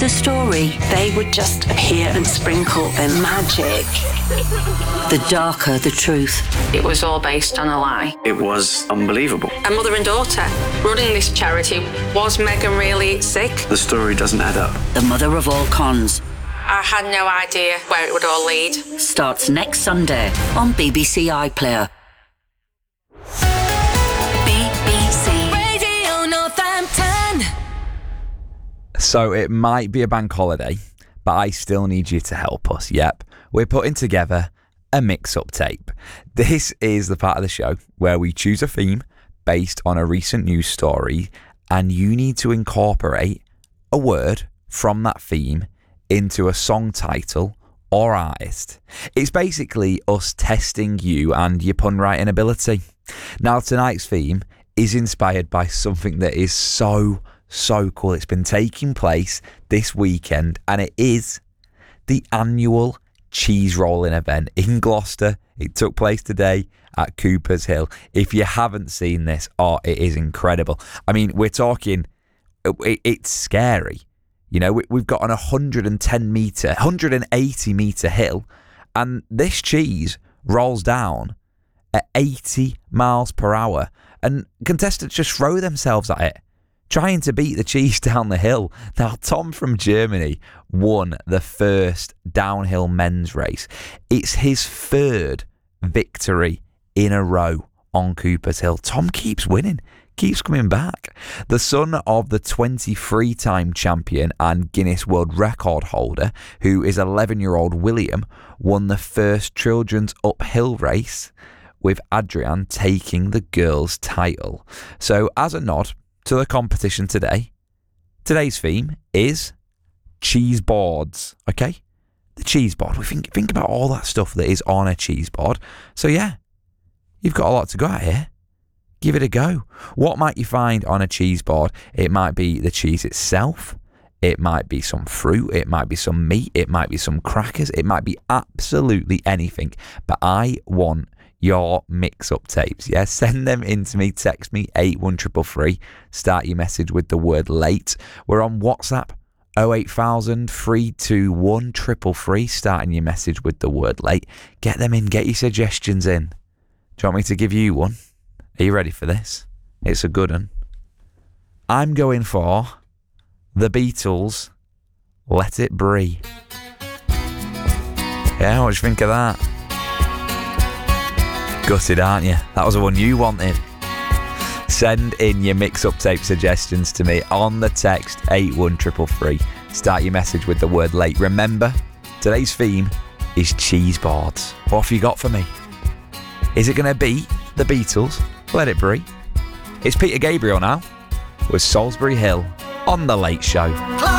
the story, they would just appear and sprinkle their magic. The darker the truth. It was all based on a lie. It was unbelievable. A mother and daughter running this charity. Was Meghan really sick? The story doesn't add up. The mother of all cons. I had no idea where it would all lead. Starts next Sunday on BBC iPlayer. BBC Radio Northampton. So it might be a bank holiday, but I still need you to help us. Yep, we're putting together a mix-up tape. This is the part of the show where we choose a theme based on a recent news story, and you need to incorporate a word from that theme into a song title or artist. It's basically us testing you and your pun writing ability. Now, tonight's theme is inspired by something that is so cool. It's been taking place this weekend, and it is the annual cheese rolling event in Gloucester. It took place today at Cooper's Hill. If you haven't seen this, it is incredible. I mean, we're talking, it's scary. You know, we've got an 180 metre hill, and this cheese rolls down at 80 miles per hour, and contestants just throw themselves at it, trying to beat the cheese down the hill. Now, Tom from Germany won the first downhill men's race. It's his third victory in a row on Cooper's Hill. Tom keeps winning, keeps coming back. The son of the 23-time champion and Guinness World Record holder, who is 11-year-old William, won the first children's uphill race, with Adrian taking the girls' title. So, as a nod to the competition today, today's theme is cheese boards, okay? The cheese board. We think about all that stuff that is on a cheese board. So yeah, you've got a lot to go at here. Give it a go. What might you find on a cheese board? It might be the cheese itself. It might be some fruit. It might be some meat. It might be some crackers. It might be absolutely anything. But I want your mix-up tapes. Yeah, send them in to me. Text me 81333. Start your message with the word late. We're on WhatsApp 08000 321 333. Starting your message with the word late. Get them in. Get your suggestions in. Do you want me to give you one? Are you ready for this? It's a good one. I'm going for the Beatles' Let It Be. Yeah, what do you think of that? Gutted, aren't you? That was the one you wanted. Send in your mix-up tape suggestions to me on the text 81333. Start your message with the word late. Remember, today's theme is cheese boards. What have you got for me? Is it going to be the Beatles' Let It Be? It's Peter Gabriel now with Salisbury Hill on The Late Show.